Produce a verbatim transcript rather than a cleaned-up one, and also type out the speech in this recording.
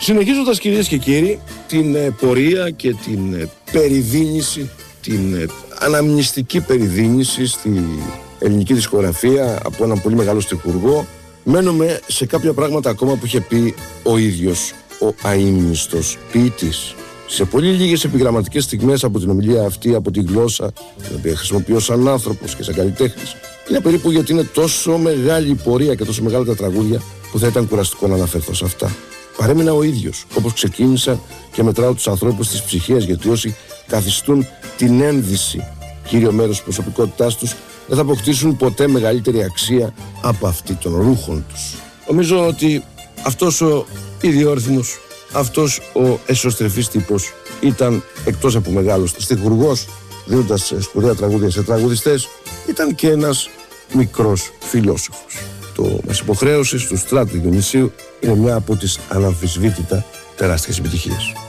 Συνεχίζοντας, κυρίες και κύριοι, την ε, πορεία και την ε, περιδίνηση, την ε, αναμνηστική περιδίνηση στη ελληνική δισκογραφία από έναν πολύ μεγάλο στιχουργό, μένουμε σε κάποια πράγματα ακόμα που είχε πει ο ίδιος ο αείμνηστος ποιητής. Σε πολύ λίγες επιγραμματικές στιγμές από την ομιλία αυτή, από τη γλώσσα την οποία χρησιμοποιώ σαν άνθρωπος και σαν καλλιτέχνης, είναι περίπου γιατί είναι τόσο μεγάλη η πορεία και τόσο μεγάλα τα τραγούδια που θα ήταν κουραστικό να αναφερθώ σε αυτά. Παρέμεινα ο ίδιος, όπως ξεκίνησα, και μετράω τους ανθρώπους της ψυχίας, γιατί όσοι καθιστούν την ένδυση κύριο μέρος της προσωπικότητάς τους δεν θα αποκτήσουν ποτέ μεγαλύτερη αξία από αυτή των ρούχων τους. Νομίζω ότι αυτός ο ιδιόρυθμος, αυτός ο εσωστρεφής τύπος ήταν, εκτός από μεγάλος στιχουργός, δίνοντας σπουδαία τραγούδια σε τραγουδιστές, ήταν και ένας μικρός φιλόσοφος. Το «Μας υποχρέωσης» του Στράτου Διονυσίου είναι μια από τις αναμφισβήτητα τεράστιες επιτυχίες.